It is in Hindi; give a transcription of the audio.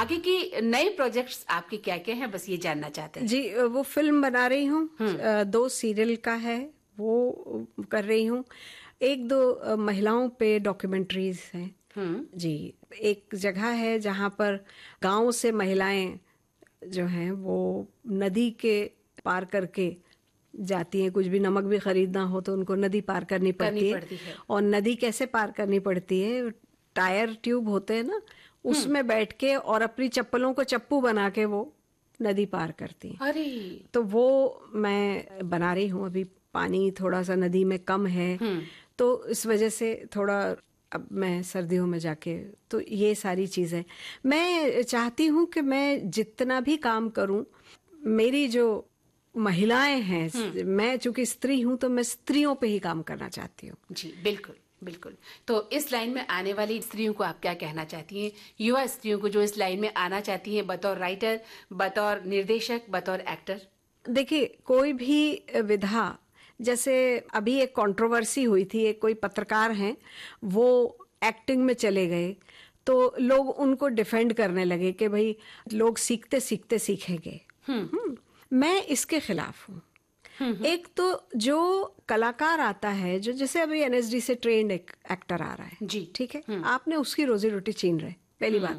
आगे की नए प्रोजेक्ट्स आपके क्या क्या हैं, बस ये जानना चाहते हैं। जी, वो फिल्म बना रही हूँ, 2 सीरियल का है वो कर रही हूँ, 1-2 महिलाओं पे डॉक्यूमेंट्रीज हैं। जी, एक जगह है जहाँ पर गांव से महिलाएं जो हैं वो नदी के पार करके जाती हैं। कुछ भी नमक भी खरीदना हो तो उनको नदी पार करनी पड़ती है। और नदी कैसे पार करनी पड़ती है, टायर ट्यूब होते हैं ना, उसमें बैठ के और अपनी चप्पलों को चप्पू बना के वो नदी पार करती हैं। अरे, तो वो मैं बना रही हूँ। अभी पानी थोड़ा सा नदी में कम है, तो इस वजह से थोड़ा अब मैं सर्दियों में जाके, तो ये सारी चीज़ें मैं चाहती हूँ कि मैं जितना भी काम करूँ, मेरी जो महिलाएं हैं, मैं चूंकि स्त्री हूं तो मैं स्त्रियों पे ही काम करना चाहती हूँ। जी बिल्कुल बिल्कुल। तो इस लाइन में आने वाली स्त्रियों को आप क्या कहना चाहती हैं, युवा स्त्रियों को जो इस लाइन में आना चाहती हैं, बतौर राइटर, बतौर निर्देशक, बतौर एक्टर? देखिए, कोई भी विधा, जैसे अभी एक कंट्रोवर्सी हुई थी, एक कोई पत्रकार हैं वो एक्टिंग में चले गए, तो लोग उनको डिफेंड करने लगे कि भाई लोग सीखते सीखते सीखेंगे। मैं इसके खिलाफ हूँ। एक तो जो कलाकार आता है, जो जैसे अभी एनएसडी से ट्रेंड एक एक्टर आ रहा है, जी ठीक है, आपने उसकी रोजी रोटी छीन रहे, पहली बात।